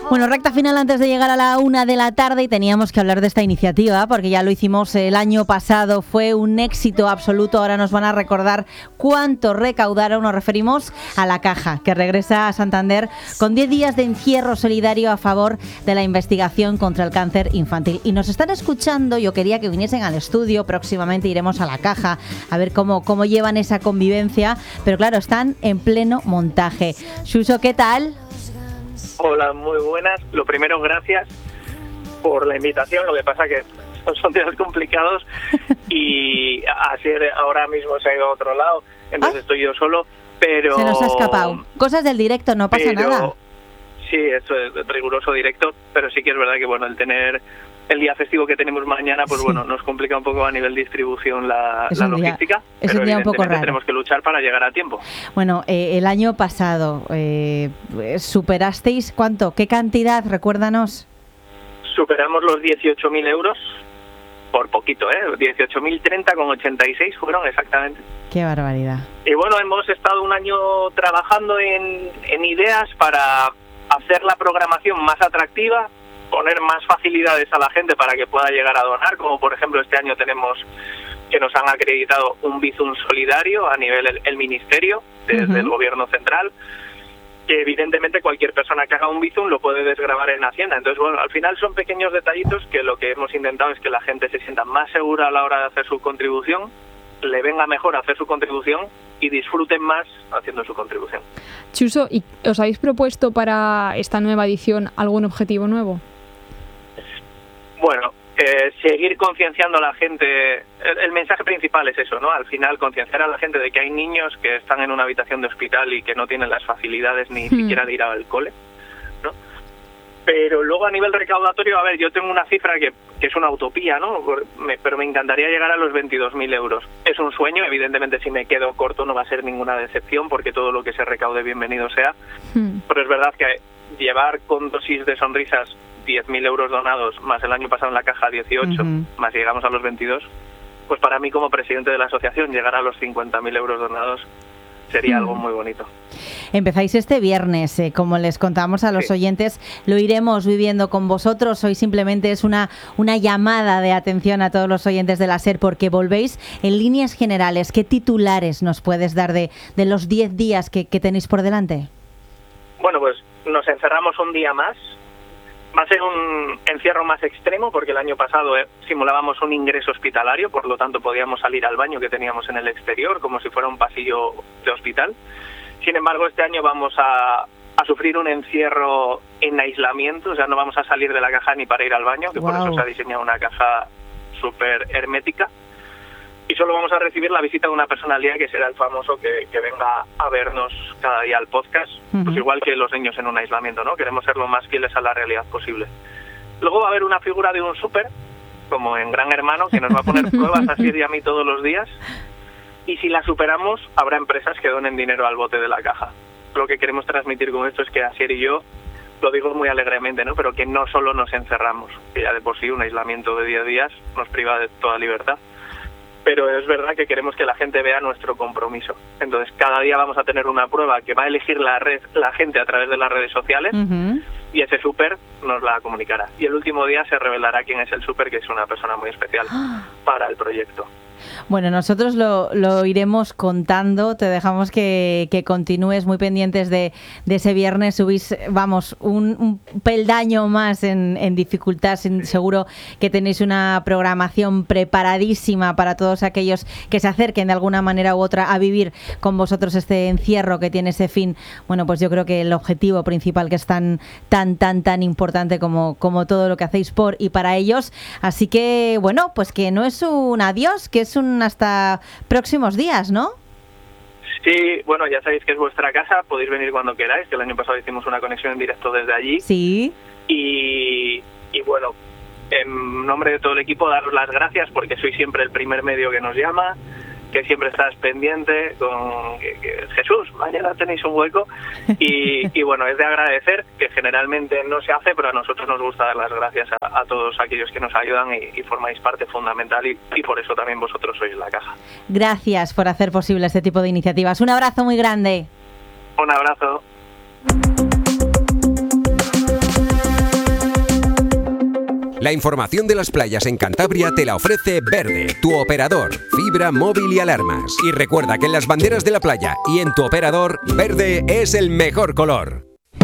Bueno, recta final antes de llegar a la 1 de la tarde y teníamos que hablar de esta iniciativa porque ya lo hicimos el año pasado, fue un éxito absoluto. Ahora nos van a recordar cuánto recaudaron. Nos referimos a La Caja, que regresa a Santander con 10 días de encierro solidario a favor de la investigación contra el cáncer infantil. Y nos están escuchando, yo quería que viniesen al estudio, próximamente iremos a La Caja a ver cómo llevan esa convivencia, pero claro, están en pleno montaje. Xuxo, ¿qué tal? Hola, muy buenas. Lo primero, gracias por la invitación. Lo que pasa que son días complicados y Asier ahora mismo se ha ido a otro lado, entonces estoy yo solo, pero... Se nos ha escapado. Cosas del directo, no pasa nada. Sí, esto es riguroso directo, pero sí que es verdad que bueno, el tener el día festivo que tenemos mañana, pues bueno, nos complica un poco a nivel distribución la logística, pero un poco raro. Tenemos que luchar para llegar a tiempo. Bueno, el año pasado superasteis, ¿cuánto? ¿Qué cantidad? Recuérdanos. Superamos los 18.000 euros, por poquito, 18.030,86 fueron exactamente. ¡Qué barbaridad! Y bueno, hemos estado un año trabajando en ideas para hacer la programación más atractiva, poner más facilidades a la gente para que pueda llegar a donar, como por ejemplo este año tenemos que nos han acreditado un Bizum solidario a nivel el ministerio desde el gobierno central, que evidentemente cualquier persona que haga un Bizum lo puede desgravar en Hacienda. Entonces bueno, al final son pequeños detallitos que lo que hemos intentado es que la gente se sienta más segura a la hora de hacer su contribución, le venga mejor hacer su contribución y disfruten más haciendo su contribución. Xuxo, ¿y os habéis propuesto para esta nueva edición algún objetivo nuevo? Bueno, seguir concienciando a la gente. El mensaje principal es eso, ¿no? Al final, concienciar a la gente de que hay niños que están en una habitación de hospital y que no tienen las facilidades ni siquiera de ir al cole, ¿no? Pero luego a nivel recaudatorio, a ver, yo tengo una cifra que es una utopía, ¿no? Pero me encantaría llegar a los 22.000 euros. Es un sueño, evidentemente si me quedo corto no va a ser ninguna decepción porque todo lo que se recaude bienvenido sea. Pero es verdad que llevar con dosis de sonrisas 10.000 euros donados, más el año pasado en La Caja 18, más llegamos a los 22, pues para mí como presidente de la asociación llegar a los 50.000 euros donados sería algo muy bonito. Empezáis este viernes, como les contamos a los oyentes, lo iremos viviendo con vosotros. Hoy simplemente es una llamada de atención a todos los oyentes de la SER porque volvéis en líneas generales. ¿Qué titulares nos puedes dar de los 10 días que tenéis por delante? Bueno, pues nos encerramos un día más. Va a ser un encierro más extremo porque el año pasado simulábamos un ingreso hospitalario, por lo tanto podíamos salir al baño que teníamos en el exterior como si fuera un pasillo de hospital. Sin embargo, este año vamos a sufrir un encierro en aislamiento, o sea, no vamos a salir de la caja ni para ir al baño, que por eso se ha diseñado una caja súper hermética. Y solo vamos a recibir la visita de una persona al día, que será el famoso que venga a vernos cada día al podcast, pues igual que los niños en un aislamiento, ¿no? Queremos ser lo más fieles a la realidad posible. Luego va a haber una figura de un súper, como en Gran Hermano, que nos va a poner pruebas a Asier y a mí todos los días. Y si la superamos, habrá empresas que donen dinero al bote de la caja. Lo que queremos transmitir con esto es que Asier y yo, lo digo muy alegremente, ¿no? Pero que no solo nos encerramos, que ya de por sí un aislamiento de 10 días nos priva de toda libertad. Pero es verdad que queremos que la gente vea nuestro compromiso. Entonces, cada día vamos a tener una prueba que va a elegir la gente a través de las redes sociales y ese súper nos la comunicará. Y el último día se revelará quién es el súper, que es una persona muy especial para el proyecto. Bueno, nosotros lo iremos contando, te dejamos que continúes muy pendientes de ese viernes. Subís, vamos, un peldaño más en dificultad. Seguro que tenéis una programación preparadísima para todos aquellos que se acerquen de alguna manera u otra a vivir con vosotros este encierro que tiene ese fin. Bueno, pues yo creo que el objetivo principal que es tan importante como todo lo que hacéis por y para ellos. Así que, bueno, pues que no es un adiós, que es un hasta próximos días, ¿no? Sí, bueno, ya sabéis que es vuestra casa, podéis venir cuando queráis, que el año pasado hicimos una conexión en directo desde allí. Sí. Y bueno, en nombre de todo el equipo, daros las gracias porque sois siempre el primer medio que nos llama, que siempre estás pendiente con que Jesús, mañana tenéis un hueco y bueno, es de agradecer, que generalmente no se hace, pero a nosotros nos gusta dar las gracias a todos aquellos que nos ayudan y formáis parte fundamental y por eso también vosotros sois la caja. Gracias por hacer posible este tipo de iniciativas. Un abrazo muy grande. Un abrazo. La información de las playas en Cantabria te la ofrece Verde, tu operador, fibra, móvil y alarmas. Y recuerda que en las banderas de la playa y en tu operador, verde es el mejor color.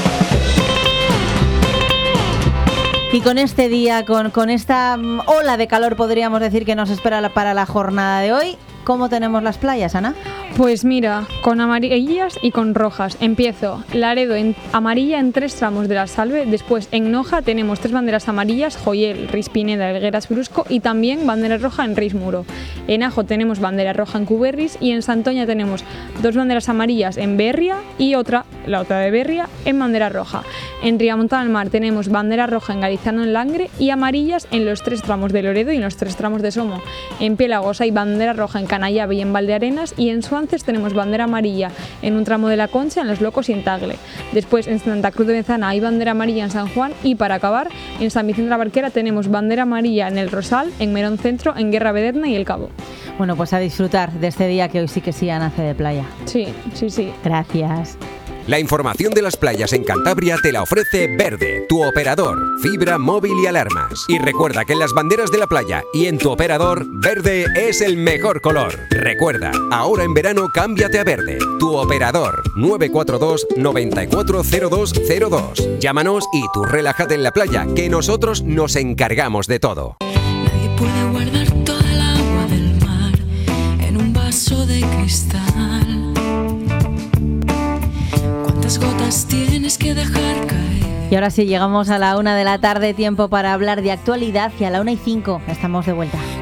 Y con este día, con esta ola de calor, podríamos decir que nos espera para la jornada de hoy, ¿cómo tenemos las playas, Ana? Pues mira, con amarillas y con rojas. Empiezo. Laredo amarilla en 3 tramos de la Salve. Después en Noja tenemos 3 banderas amarillas, Joyel, Rispineda, Helgueras, Brusco, y también bandera roja en Rismuro. En Ajo tenemos bandera roja en Cuberris y en Santoña tenemos 2 banderas amarillas en Berria y la otra de Berria, en bandera roja. En Riamontal al Mar tenemos bandera roja en Garizano en Langre y amarillas en los 3 tramos de Loredo y en los 3 tramos de Somo. En Piélagos hay bandera roja en Canallave y en Valdearenas, y en Suances tenemos bandera amarilla en un tramo de la Concha, en Los Locos y en Tagle. Después en Santa Cruz de Bezana hay bandera amarilla en San Juan, y para acabar en San Vicente de la Barquera tenemos bandera amarilla en El Rosal, en Merón Centro, en Guerra Bederna y El Cabo. Bueno, pues a disfrutar de este día, que hoy sí que sí, Ana, hace de playa. Sí. Gracias. La información de las playas en Cantabria te la ofrece Verde, tu operador, fibra, móvil y alarmas. Y recuerda que en las banderas de la playa y en tu operador, verde es el mejor color. Recuerda, ahora en verano cámbiate a Verde, tu operador, 942 940202. Llámanos y tú relájate en la playa, que nosotros nos encargamos de todo. Nadie puede guardar toda el agua del mar en un vaso de cristal. ¿Cuántas gotas tienes que dejar caer? Y ahora sí, llegamos a la 1 de la tarde, tiempo para hablar de actualidad, y a la 1:05 estamos de vuelta.